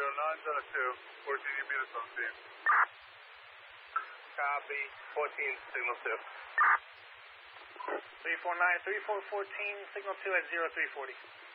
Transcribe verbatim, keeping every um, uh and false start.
nine zero two, fourteen units on scene. Copy, fourteen, signal two. three four nine, three four one four, signal two at zero three forty.